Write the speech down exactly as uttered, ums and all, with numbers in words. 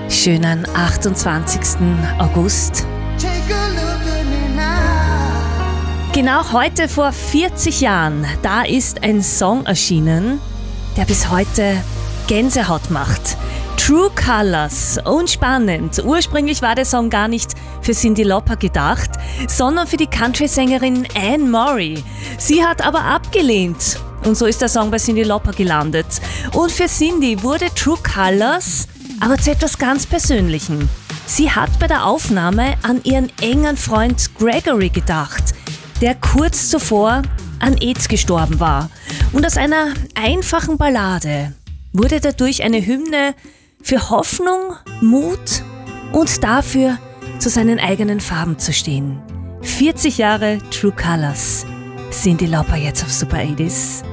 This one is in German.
Schönen achtundzwanzigsten August. Genau heute vor vierzig Jahren, da ist ein Song erschienen, der bis heute Gänsehaut macht. True Colors. Und spannend, ursprünglich war der Song gar nicht für Cyndi Lauper gedacht, sondern für die Country-Sängerin Anne Murray. Sie hat aber abgelehnt und so ist der Song bei Cyndi Lauper gelandet. Und für Cyndi wurde True Colors aber zu etwas ganz Persönlichem. Sie hat bei der Aufnahme an ihren engen Freund Gregory gedacht, der kurz zuvor an AIDS gestorben war. Und aus einer einfachen Ballade wurde dadurch eine Hymne für Hoffnung, Mut und dafür, zu seinen eigenen Farben zu stehen. vierzig Jahre True Colors. Cyndi Lauper jetzt auf Super achtzig.